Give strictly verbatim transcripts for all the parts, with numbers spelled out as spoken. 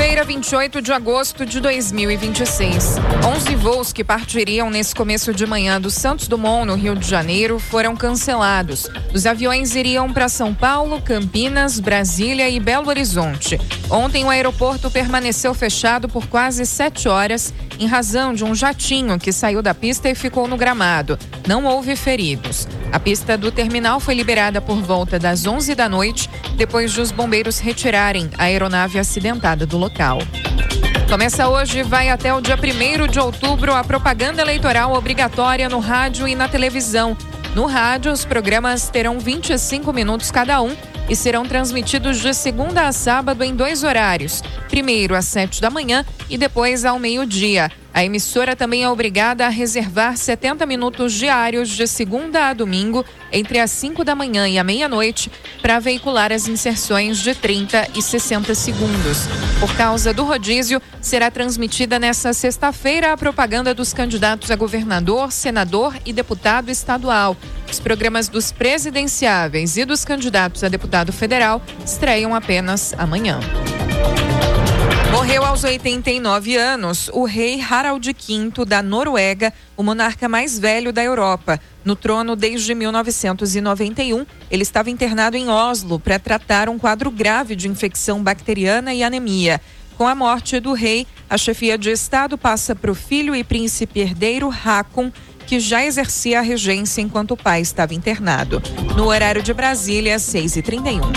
Quinta-feira, vinte e oito de agosto de dois mil e vinte e seis. onze voos que partiriam nesse começo de manhã do Santos Dumont, no Rio de Janeiro, foram cancelados. Os aviões iriam para São Paulo, Campinas, Brasília e Belo Horizonte. Ontem, o aeroporto permaneceu fechado por quase sete horas em razão de um jatinho que saiu da pista e ficou no gramado. Não houve feridos. A pista do terminal foi liberada por volta das onze da noite, depois de os bombeiros retirarem a aeronave acidentada do local. Começa hoje e vai até o dia primeiro de outubro a propaganda eleitoral obrigatória no rádio e na televisão. No rádio, os programas terão vinte e cinco minutos cada um e serão transmitidos de segunda a sábado em dois horários. Primeiro às sete da manhã e depois ao meio-dia. A emissora também é obrigada a reservar setenta minutos diários de segunda a domingo, entre as cinco da manhã e a meia-noite, para veicular as inserções de trinta e sessenta segundos. Por causa do rodízio, será transmitida nesta sexta-feira a propaganda dos candidatos a governador, senador e deputado estadual. Os programas dos presidenciáveis e dos candidatos a deputado federal estreiam apenas amanhã. Morreu aos oitenta e nove anos o rei Harald quinto da Noruega, o monarca mais velho da Europa. No trono desde mil novecentos e noventa e um, ele estava internado em Oslo para tratar um quadro grave de infecção bacteriana e anemia. Com a morte do rei, a chefia de Estado passa para o filho e príncipe herdeiro Haakon, que já exercia a regência enquanto o pai estava internado. No horário de Brasília, seis e trinta e um.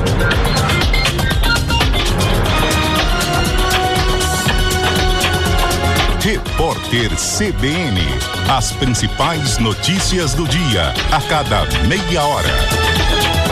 Repórter C B N. As principais notícias do dia, a cada meia hora.